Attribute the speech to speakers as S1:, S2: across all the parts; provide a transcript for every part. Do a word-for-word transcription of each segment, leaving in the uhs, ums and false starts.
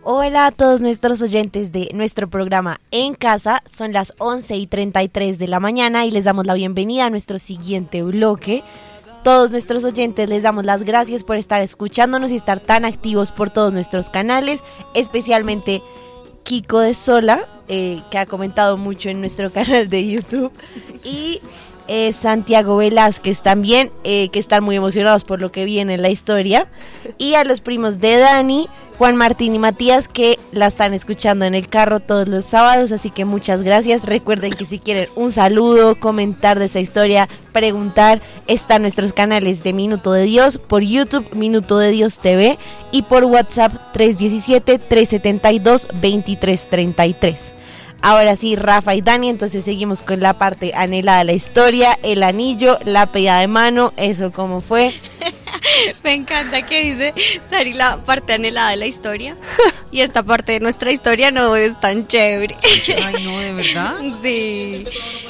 S1: Hola a todos nuestros oyentes de nuestro programa En Casa. Son las once y treinta y tres de la mañana y les damos la bienvenida a nuestro siguiente bloque. Todos nuestros oyentes les damos las gracias por estar escuchándonos y estar tan activos por todos nuestros canales, especialmente Kiko de Sola, eh, que ha comentado mucho en nuestro canal de YouTube, y eh, Santiago Velázquez también, eh, que están muy emocionados por lo que viene en la historia, y a los primos de Dani, Juan Martín y Matías, que la están escuchando en el carro todos los sábados, así que muchas gracias. Recuerden que si quieren un saludo, comentar de esa historia, preguntar, están nuestros canales de Minuto de Dios, por YouTube, Minuto de Dios T V, y por WhatsApp tres uno siete, tres siete dos, dos tres tres tres. Ahora sí, Rafa y Dani, entonces seguimos con la parte anhelada de la historia, el anillo, la pedida de mano, eso cómo fue.
S2: Me encanta que dice Sari la parte anhelada de la historia y esta parte de nuestra historia no es tan chévere.
S3: Ay, no, ¿de verdad?
S2: Sí.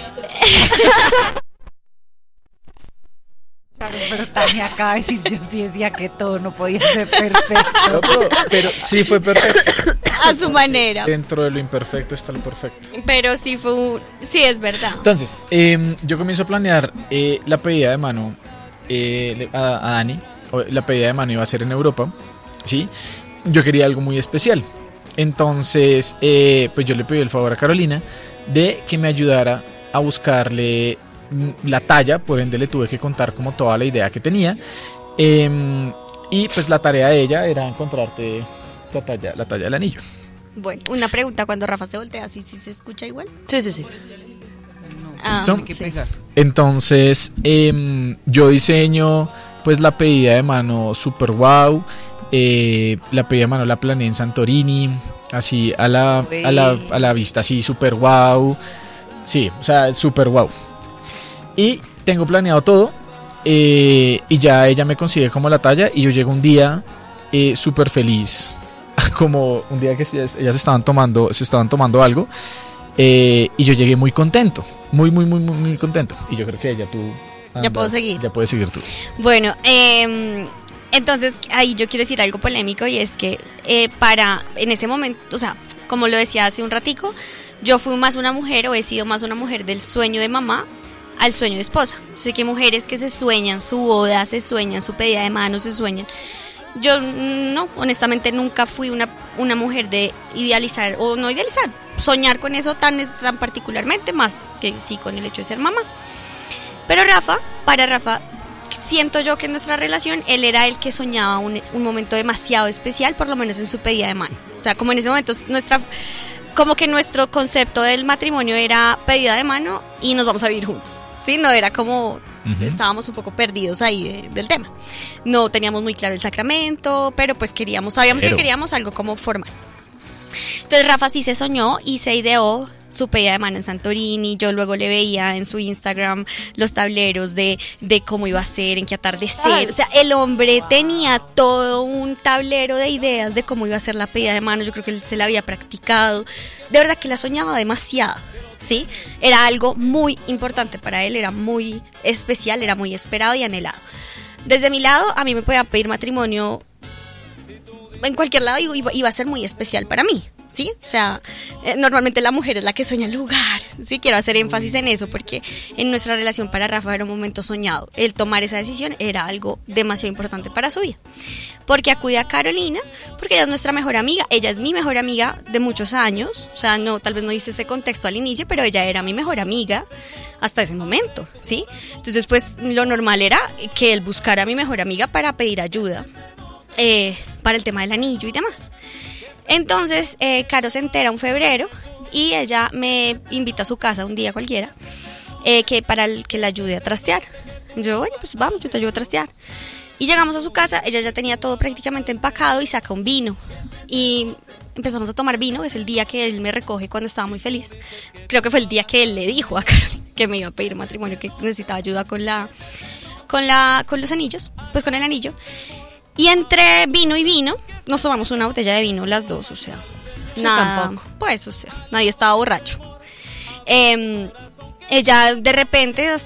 S3: Pero Tania acaba de decir, yo sí decía que todo no podía ser perfecto.
S4: No, pero, pero sí fue perfecto.
S2: A su manera.
S4: Dentro de lo imperfecto está lo perfecto.
S2: Pero sí fue un... sí, es verdad.
S4: Entonces, eh, yo comienzo a planear eh, la pedida de mano eh, a, a Dani. La pedida de mano iba a ser en Europa, ¿sí? Yo quería algo muy especial. Entonces, eh, pues yo le pedí el favor a Carolina de que me ayudara a buscarle la talla, por ende le tuve que contar como toda la idea que tenía, eh, y pues la tarea de ella era encontrarte la talla, la talla del anillo.
S2: Bueno, una pregunta, cuando Rafa se voltea, ¿sí, sí se escucha igual?
S1: Sí, sí, sí.
S2: Ah,
S4: Son,
S2: sí.
S4: Entonces eh, yo diseño pues la pedida de mano super wow, eh, la pedida de mano la planeé en Santorini, así a la, a la, a la vista así super wow, sí, o sea super wow. Y tengo planeado todo, eh, y ya ella me consigue como la talla y yo llego un día eh, súper feliz, como un día que ellas, ellas estaban tomando, se estaban tomando algo, eh, y yo llegué muy contento, muy, muy, muy, muy, muy contento. Y yo creo que ya tú... Andas,
S2: ya puedo seguir.
S4: Ya puedes seguir tú.
S2: Bueno, eh, entonces ahí yo quiero decir algo polémico y es que eh, para, en ese momento, o sea, como lo decía hace un ratico, yo fui más una mujer o he sido más una mujer del sueño de mamá al sueño de esposa. Sé que mujeres que se sueñan su boda, se sueñan su pedida de mano, se sueñan. Yo no, honestamente nunca fui una, una mujer de idealizar, o no idealizar, soñar con eso tan, tan particularmente, más que sí con el hecho de ser mamá. Pero Rafa, para Rafa, siento yo que en nuestra relación, él era el que soñaba un, un momento demasiado especial, por lo menos en su pedida de mano. O sea, como en ese momento, nuestra... como que nuestro concepto del matrimonio era pedida de mano y nos vamos a vivir juntos, ¿sí? No era como, uh-huh. Estábamos un poco perdidos ahí de, del tema. No teníamos muy claro el sacramento, pero pues queríamos, sabíamos pero. que queríamos algo como formal. Entonces Rafa sí se soñó y se ideó su pedida de mano en Santorini. Yo luego le veía en su Instagram los tableros de, de cómo iba a ser, en qué atardecer. O sea, el hombre tenía todo un tablero de ideas de cómo iba a ser la pedida de mano. Yo creo que él se la había practicado. De verdad que la soñaba demasiado, ¿sí? Era algo muy importante para él, era muy especial, era muy esperado y anhelado. Desde mi lado, a mí me podían pedir matrimonio en cualquier lado y iba, iba a ser muy especial para mí, ¿sí? O sea, eh, normalmente la mujer es la que sueña el lugar, sí, quiero hacer énfasis en eso porque en nuestra relación para Rafa era un momento soñado. El tomar esa decisión era algo demasiado importante para su vida. Porque acude a Carolina, porque ella es nuestra mejor amiga, ella es mi mejor amiga de muchos años, o sea, no, tal vez no hice ese contexto al inicio, pero ella era mi mejor amiga hasta ese momento, ¿sí? Entonces, pues, lo normal era que él buscara a mi mejor amiga para pedir ayuda, eh, para el tema del anillo y demás. Entonces, eh, Caro se entera un febrero y ella me invita a su casa un día cualquiera, eh, que para el, que la ayude a trastear. Yo, bueno, pues vamos, yo te ayudo a trastear. Y llegamos a su casa, ella ya tenía todo prácticamente empacado y saca un vino. Y empezamos a tomar vino, es el día que él me recoge cuando estaba muy feliz. Creo que fue el día que él le dijo a Carolina que me iba a pedir matrimonio, que necesitaba ayuda con la, con la, con los anillos, pues con el anillo. Y entre vino y vino, nos tomamos una botella de vino las dos, o sea,
S1: Yo
S2: nada,
S1: tampoco.
S2: pues, o sea, nadie estaba borracho. Eh, ella de repente